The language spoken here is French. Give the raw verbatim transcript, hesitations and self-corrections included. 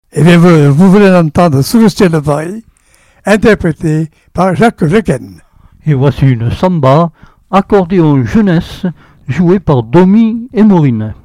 Eh bien, vous, vous venez d'entendre Sous le ciel de Paris, interprété par Jacques Jecken. Et voici une samba, accordéon jeunesse, jouée par Domi et Maureen.